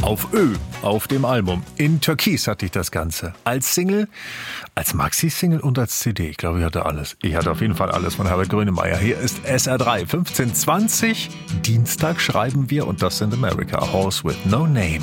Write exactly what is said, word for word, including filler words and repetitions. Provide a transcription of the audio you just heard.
Auf Ö, auf dem Album. In Türkis hatte ich das Ganze. Als Single, als Maxi-Single und als C D. Ich glaube, ich hatte alles. Ich hatte auf jeden Fall alles von Herbert Grönemeyer. Hier ist S R drei, fünfzehn zwanzig. Dienstag schreiben wir, und das sind America. A Horse with No Name.